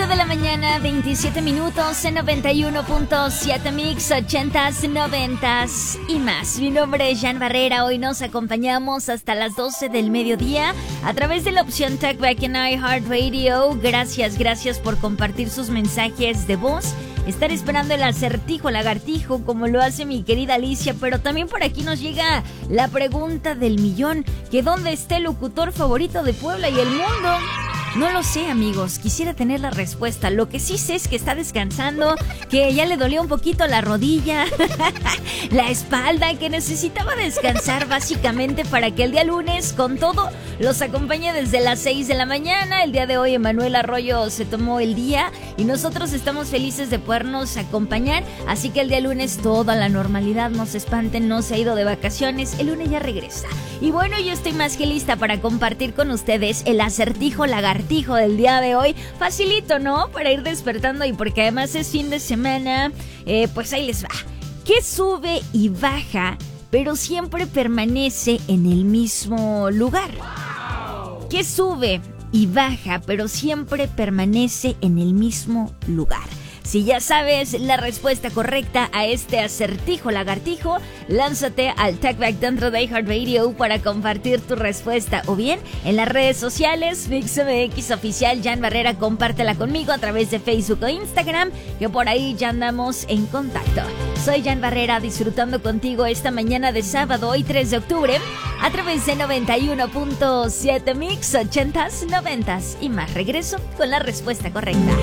7 de la mañana, 27 minutos en 91.7 Mix, 80s, 90s y más. Mi nombre es Jan Barrera. Hoy nos acompañamos hasta las 12 del mediodía a través de la opción Talkback en iHeartRadio. Gracias por compartir sus mensajes de voz. Estar esperando el acertijo lagartijo como lo hace mi querida Alicia, pero también por aquí nos llega la pregunta del millón, que ¿dónde está el locutor favorito de Puebla y el mundo? No lo sé, amigos, quisiera tener la respuesta. Lo que sí sé es que está descansando, que ya le dolió un poquito la rodilla, la espalda, que necesitaba descansar básicamente para que el día lunes, con todo, los acompañe desde las 6 de la mañana. El día de hoy Emanuel Arroyo se tomó el día y nosotros estamos felices de podernos acompañar. Así que el día lunes toda la normalidad, no se espanten, no se ha ido de vacaciones, el lunes ya regresa. Y bueno, yo estoy más que lista para compartir con ustedes el acertijo lagartijo del día de hoy. Facilito, ¿no? Para ir despertando y porque además es fin de semana, pues ahí les va. ¿Qué sube y baja, pero siempre permanece en el mismo lugar? ¿Qué sube y baja, pero siempre permanece en el mismo lugar? Si ya sabes la respuesta correcta a este acertijo lagartijo, lánzate al Talkback dentro de iHeartRadio para compartir tu respuesta, o bien en las redes sociales MixMX Oficial Jan Barrera, compártela conmigo a través de Facebook o Instagram, que por ahí ya andamos en contacto. Soy Jan Barrera, disfrutando contigo esta mañana de sábado, hoy 3 de octubre, a través de 91.7 Mix, 80s, 90s y más. Regreso con la respuesta correcta.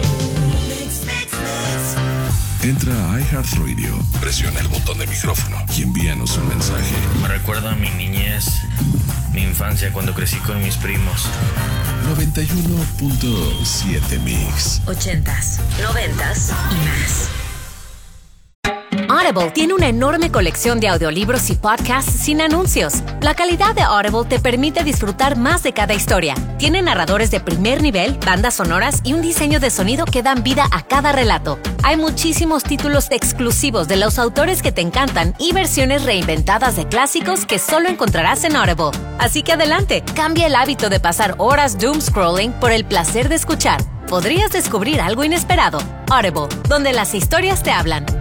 Entra a iHeartRadio, presiona el botón de micrófono y envíanos un mensaje. Me recuerda a mi niñez, mi infancia cuando crecí con mis primos. 91.7 Mix. 80s, 90s y más. Audible tiene una enorme colección de audiolibros y podcasts sin anuncios. La calidad de Audible te permite disfrutar más de cada historia. Tiene narradores de primer nivel, bandas sonoras y un diseño de sonido que dan vida a cada relato. Hay muchísimos títulos exclusivos de los autores que te encantan y versiones reinventadas de clásicos que solo encontrarás en Audible. Así que adelante, cambia el hábito de pasar horas doom scrolling por el placer de escuchar. Podrías descubrir algo inesperado. Audible, donde las historias te hablan.